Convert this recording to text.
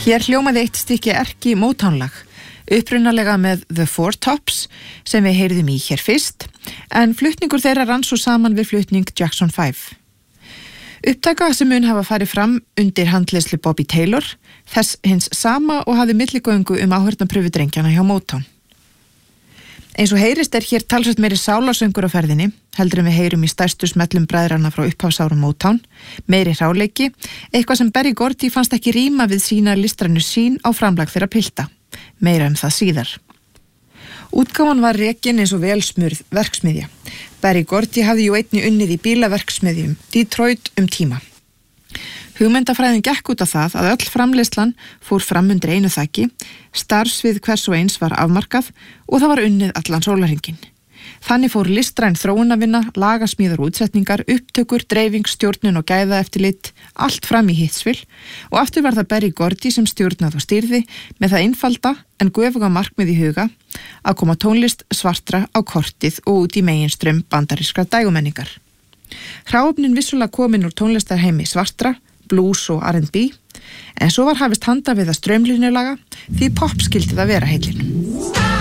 Hér hljómaði eitt stykki erki Motown-lag, upprunalega með The Four Tops sem við heyrðum í hér fyrst, en flutningur þeirra rann svo saman við flutning Jackson 5. Upptaka sem mun hafa farið fram undir handleiðslu Bobby Taylor, þess hins sama og hafði milligöngu áheyrnarpröfu drengjana hjá Motown. Eins og heyrist hér talsvert meiri sálasöngur á ferðinni, heldur en við heyrum í stærstu smellum bræðranna frá upphafsárum Motown, meiri hráleiki, eitthvað sem Berry Gordy fannst ekki ríma við sína listrænu sýn á framlag þeirra pilta, meira það síðar. Útgáfan var rekin eins og velsmurð verksmiðja. Berry Gordy hafði jú einnig unnið í bílaverksmiðjum Detroit tíma. Hugmyndafræðin gekk út á það að öll framleiðslan fór fram undir einu þaki, starfsvið hvers og eins var afmarkað og það var unnið allan sólarhringinn. Þannig fór listræn þróunarvinna, lagasmíðar og útsetningar, upptökur, dreifing, stjórnun og gæðaeftirlit, allt fram í Hitsville og aftur var það Berry Gordy sem stjórnað og stýrði með það einfalda en göfuga markmið í huga að koma tónlist svartra á kortið og út í meginstraum bandarískrar dægumenningar. Hráefnin vissulega komin úr tónlistarheimi svartra, blues og R&B, en svo var hafist handa við að straumlínulaga því pop skildi það vera heillin.